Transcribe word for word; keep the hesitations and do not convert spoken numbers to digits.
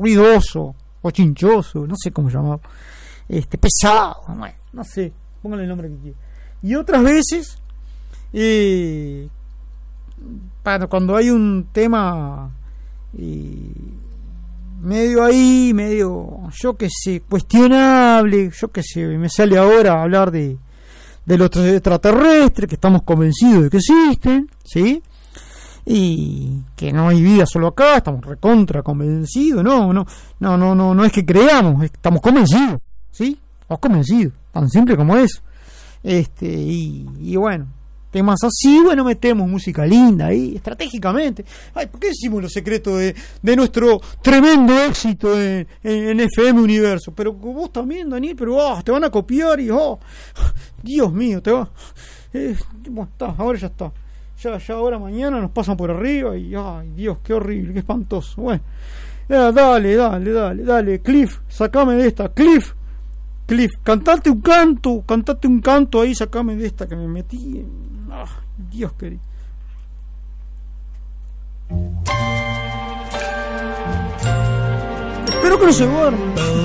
ruidoso o chinchoso, no sé cómo llamarlo, este, pesado, bueno, no sé, póngale el nombre que quiera. Y otras veces, eh, para cuando hay un tema eh, medio ahí, medio, yo que sé, cuestionable, yo que sé, me sale ahora hablar de de los extraterrestres, que estamos convencidos de que existen, ¿sí? Y que no hay vida solo acá, estamos recontra convencidos, no, no, no, no, no, no es que creamos, estamos convencidos, ¿sí? Estamos convencidos, tan simple como eso. Este, y, y bueno, temas así, bueno, metemos música linda ahí, estratégicamente. Ay, ¿por qué decimos los secretos de, de nuestro tremendo éxito en, en, en F M Universo? Pero vos también, Daniel, pero oh, te van a copiar y oh, Dios mío, te va. Eh, bueno, está, ahora ya está. Ya, ya ahora mañana nos pasan por arriba y ay, Dios, qué horrible, qué espantoso. Bueno, eh, dale, dale, dale, dale, Cliff, sacame de esta, Cliff. Cliff, cantate un canto, cantate un canto ahí, sacame de esta que me metí en... Ah, Dios querido. Espero que no se duerma.